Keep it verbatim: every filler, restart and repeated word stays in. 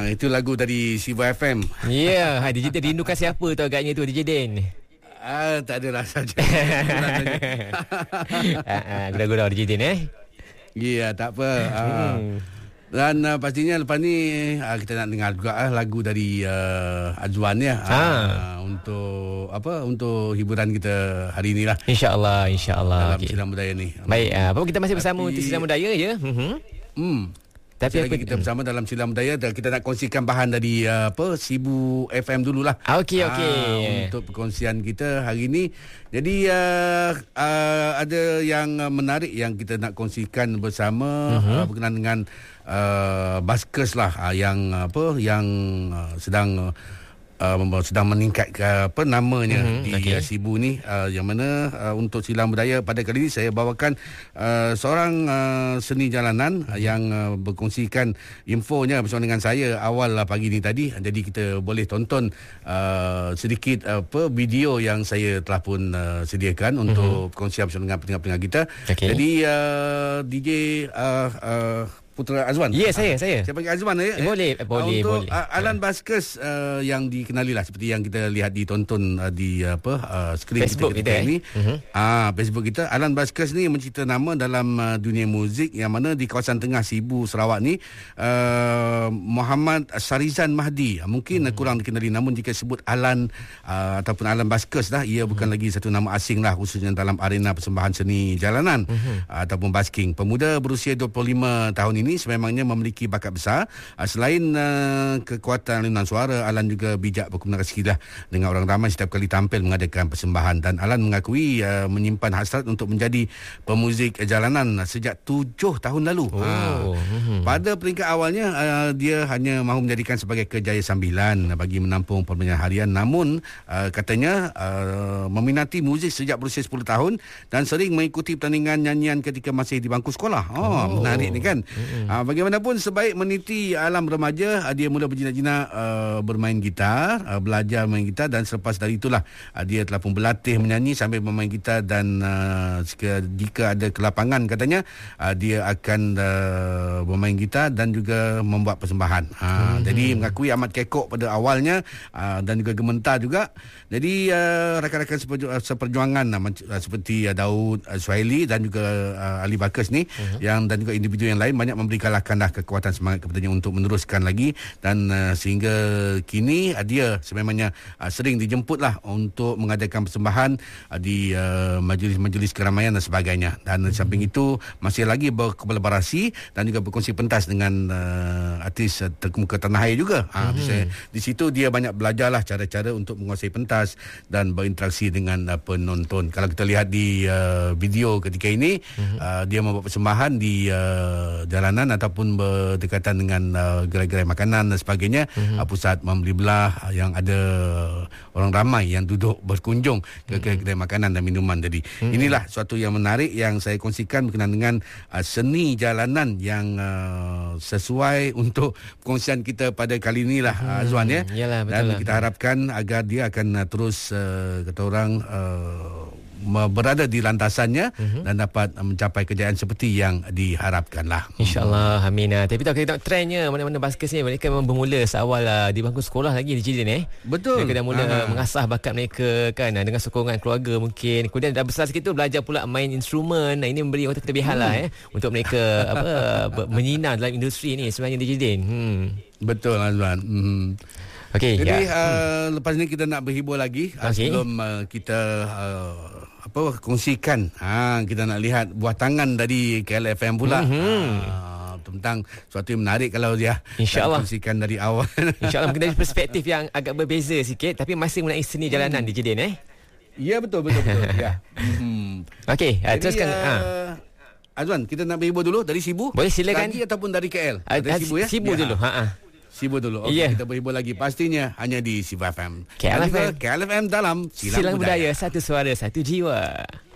Ah, itu lagu dari Siva F M. Ya, yeah, D J Din rindukan siapa tu agaknya tu D J Din? Ah, tak adalah saja. Ah, gurau-gurau D J Din eh. Ya, yeah, tak apa. Ah. Hmm. Dan uh, pastinya lepas ni uh, kita nak dengar juga uh, lagu dari uh, Azwan ya. Uh, ha. Untuk apa? Untuk hiburan kita hari inilah. InsyaAllah, insyaAllah. Dalam okay. Silam Budaya ni. Baik, uh, apa kita masih bersama Tapi, untuk Silam Budaya je. Hmm. Hmm. Tapi apa kita bersama dalam Silam Budaya, kita nak kongsikan bahan dari uh, apa Sibu F M dululah. Okey okey. Uh, untuk perkongsian kita hari ini. Jadi uh, uh, ada yang menarik yang kita nak kongsikan bersama uh-huh. uh, berkenaan dengan uh, baskers lah uh, yang apa yang uh, sedang uh, Uh, sedang meningkat uh, apa namanya mm-hmm, di okay. uh, Sibu ni uh, yang mana uh, untuk Silam Budaya pada kali ini saya bawakan uh, seorang uh, seni jalanan uh, yang uh, berkongsikan infonya bersama dengan saya awal uh, pagi ni tadi. Jadi kita boleh tonton uh, sedikit uh, apa video yang saya telah pun uh, sediakan mm-hmm. untuk kongsian bersama dengan pendengar-pendengar kita. Okay. Jadi uh, D J uh, uh, Putra Azwan. Ya, yeah, saya, saya. Saya panggil Azwan ya. Eh, boleh, eh, boleh, untuk, boleh. Uh, alan baskers uh, yang dikenali lah seperti yang kita lihat ditonton uh, di uh, apa uh, skrin Facebook kita, kita, kita ini. Eh? Uh-huh. Ah, Facebook kita. Alan baskers ni mencipta nama dalam uh, dunia muzik yang mana di kawasan tengah Sibu Sarawak ni uh, Muhammad Sarizan Mahdi. Uh, mungkin uh-huh. kurang dikenali, namun jika sebut Alan uh, ataupun Alan baskers dah, ia bukan uh-huh. lagi satu nama asing lah, khususnya dalam arena persembahan seni jalanan uh-huh. uh, ataupun basking. Pemuda berusia dua puluh lima tahun ini sememangnya memiliki bakat besar. Uh, selain uh, kekuatan alunan suara, Alan juga bijak berkomunikasi lah dengan orang ramai setiap kali tampil mengadakan persembahan. Dan Alan mengakui uh, menyimpan hasrat untuk menjadi pemuzik jalanan uh, sejak tujuh tahun lalu. Oh. Uh, hmm. Pada peringkat awalnya uh, dia hanya mahu menjadikan sebagai kerjaya sambilan uh, bagi menampung perbelanjaan harian. Namun uh, katanya uh, meminati muzik sejak berusia sepuluh tahun dan sering mengikuti pertandingan nyanyian ketika masih di bangku sekolah. Oh, oh. Menarik ni kan. Hmm. Uh, bagaimanapun sebaik meniti alam remaja, uh, dia mula berjinak-jinak uh, bermain gitar, uh, belajar main gitar, dan selepas dari itulah uh, dia telah pun berlatih menyanyi sambil bermain gitar. Dan uh, jika, jika ada kelapangan katanya uh, dia akan uh, bermain gitar dan juga membuat persembahan. uh, hmm. Jadi mengakui amat kekok pada awalnya uh, dan juga gementar juga. Jadi uh, rakan-rakan seperju- seperjuangan uh, seperti uh, Daud uh, Suhaili dan juga uh, Ali Bakas ni uh-huh. yang dan juga individu yang lain banyak memberi kalahkanlah kekuatan semangat kepadanya untuk meneruskan lagi. Dan uh, sehingga kini uh, dia sememangnya uh, sering dijemputlah untuk mengadakan persembahan uh, di uh, majlis-majlis keramaian dan sebagainya. Dan hmm. samping itu masih lagi berkolaborasi dan juga berkongsi pentas dengan uh, artis uh, terkemuka tanah air juga. hmm. uh, di, di situ dia banyak belajarlah cara-cara untuk menguasai pentas dan berinteraksi dengan uh, penonton. Kalau kita lihat di uh, video ketika ini hmm. uh, dia membuat persembahan di uh, jalanan ataupun berdekatan dengan uh, gerai-gerai makanan dan sebagainya, mm-hmm. uh, pusat membeli belah uh, yang ada orang ramai yang duduk berkunjung ke mm-hmm. gerai makanan dan minuman. Jadi mm-hmm. inilah suatu yang menarik yang saya kongsikan berkenaan dengan uh, seni jalanan yang uh, sesuai untuk perkongsian kita pada kali inilah, mm-hmm. uh, Azwan ya. Yalah, betul dan lah. Kita harapkan agar dia akan uh, terus uh, kata orang uh, berada di lantasannya uh-huh. dan dapat mencapai kejayaan seperti yang diharapkan lah. InsyaAllah, amin. Tapi tak kita tengok trendnya mana-mana baskers ni mereka memang bermula seawal uh, di bangku sekolah lagi di Jidin eh. Betul. Mereka dah mula Aha. mengasah bakat mereka kan dengan sokongan keluarga mungkin. Kemudian dah besar sikit tu belajar pula main instrumen. Nah, ini memberi waktu kelebihan hmm. lah eh untuk mereka apa menyinar dalam industri ni sebenarnya di Jidin. Hmm. Betul Azwan. Hmm. Okay, jadi ya. uh, hmm. lepas ni kita nak berhibur lagi okay. uh, sebelum uh, kita uh, apa kongsikan. Ha, kita nak lihat buah tangan dari K L F M pula. Mm-hmm. Ha, tentang sesuatu yang menarik kalau dia InsyaAllah kongsikan dari awal. InsyaAllah mungkin dari perspektif yang agak berbeza sikit tapi masih mengenai seni jalanan hmm. di Jidin eh. Ya betul betul betul. Ya. Hmm. Okey, uh, teruskan. Uh, ha. Azwan, kita nak berhibur dulu dari Sibu. Boleh silakan. Lagi ataupun dari K L? Uh, dari Sibu ya. Sibu ya. dulu. Ha ah. Sibu dulu. Okey, yeah. Kita berhibur lagi pastinya hanya di Siva F M. K L F M. K L F M dalam Silang, Silang Budaya. Budaya. Satu suara, satu jiwa.